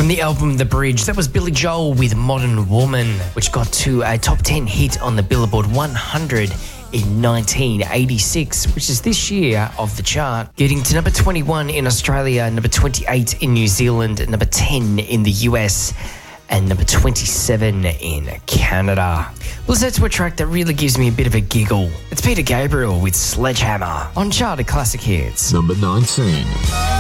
From the album The Bridge, that was Billy Joel with Modern Woman, which got to a top 10 hit on the Billboard 100 in 1986, which is this year of the chart, getting to number 21 in Australia, number 28 in New Zealand, number 10 in the US, and number 27 in Canada. Let's head to a track that really gives me a bit of a giggle. It's Peter Gabriel with Sledgehammer on Charted Classic Hits. Number 19.